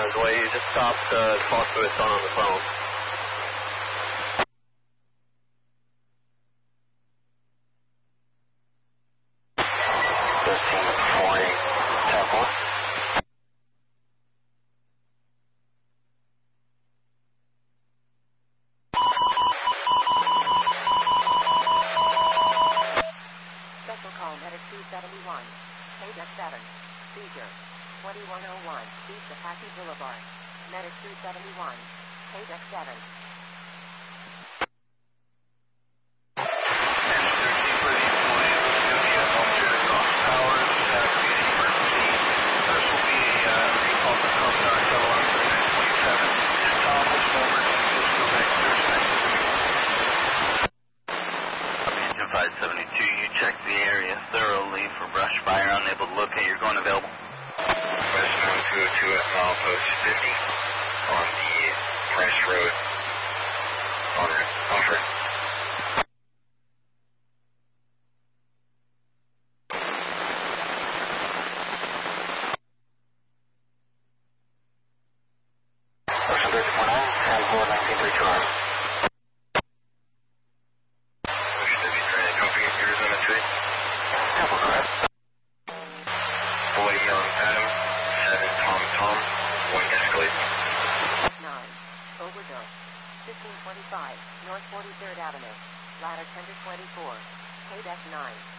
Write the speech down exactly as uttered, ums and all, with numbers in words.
his way. You just stopped uh, to talk to his son on the phone. thirteen forty, tap one. Special call medic two seventy-one, K D E C seven, seizure, twenty-one oh one, East Apache Boulevard, medic two seventy-one, K D E C seven. five seventy-two, you checked the area thoroughly for brush fire, unable to locate your going available. West nine two oh two at milepost fifty on the Price Road on offer. Ocean thirty-four nine, ten four nineteen three two R. nine, overdose, fifteen twenty-five, North forty-third Avenue, ladder ten to twenty-four, K D E C nine.